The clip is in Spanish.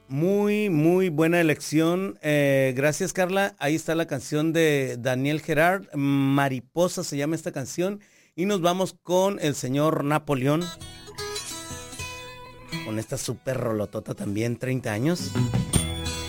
Muy, muy buena elección. Gracias, Carla. Ahí está la canción de Daniel Gerard. Mariposa se llama esta canción. Y nos vamos con el señor Napoleón. Con esta super rolotota también, 30 años.